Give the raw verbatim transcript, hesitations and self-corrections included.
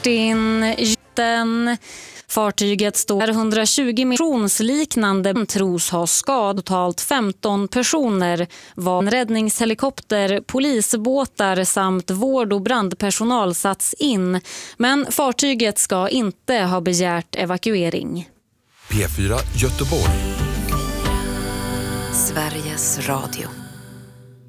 Martin. Fartyget står hundratjugo missionsliknande tros ha skad. Totalt femton personer var en räddningshelikopter, polisbåtar samt vård- och brandpersonal satts in. Men fartyget ska inte ha begärt evakuering. P fyra Göteborg. Sveriges Radio.